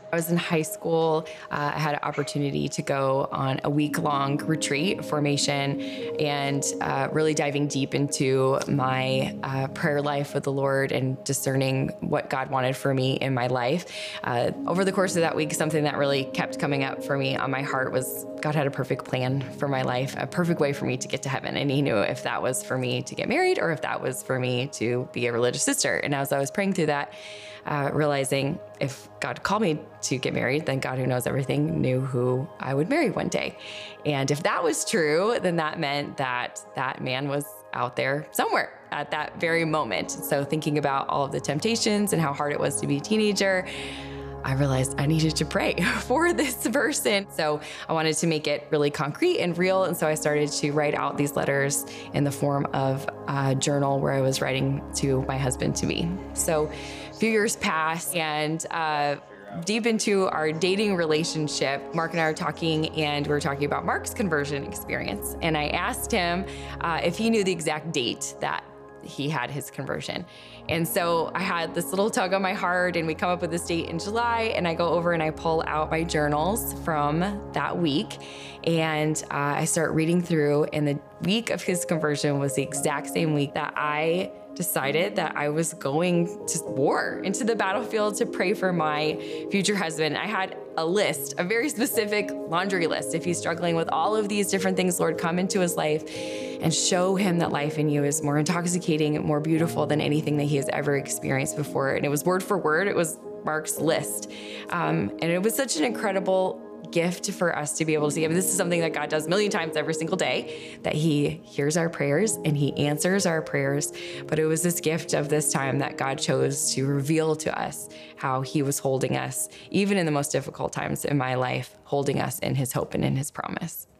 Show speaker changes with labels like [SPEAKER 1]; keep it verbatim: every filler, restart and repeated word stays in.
[SPEAKER 1] I was in high school. Uh, I had an opportunity to go on a week-long retreat formation and uh, really diving deep into my uh, prayer life with the Lord and discerning what God wanted for me in my life. Uh, over the course of that week, something that really kept coming up for me on my heart was God had a perfect plan for my life, a perfect way for me to get to heaven. And he knew if that was for me to get married or if that was for me to be a religious sister. And as I was praying through that, Uh, realizing if God called me to get married, then God who knows everything knew who I would marry one day. And if that was true, then that meant that that man was out there somewhere at that very moment. So thinking about all of the temptations and how hard it was to be a teenager, I realized I needed to pray for this person. So I wanted to make it really concrete and real. And so I started to write out these letters in the form of a journal where I was writing to my husband to be. So a few years passed, and uh, deep into our dating relationship, Mark and I were talking, and we were talking about Mark's conversion experience. And I asked him uh, if he knew the exact date that he had his conversion. And so I had this little tug on my heart, and we come up with this date in July, and I go over and I pull out my journals from that week, and uh, I start reading through, and the week of his conversion was the exact same week that I decided that I was going to war, into the battlefield to pray for my future husband. I had a list, a very specific laundry list. If he's struggling with all of these different things, Lord, come into his life and show him that life in you is more intoxicating and more beautiful than anything that he has ever experienced before. And it was word for word, it was Mark's list. Um, and it was such an incredible gift for us to be able to see. I mean, this is something that God does a million times every single day, that he hears our prayers and he answers our prayers. But it was this gift of this time that God chose to reveal to us how he was holding us, even in the most difficult times in my life, holding us in his hope and in his promise.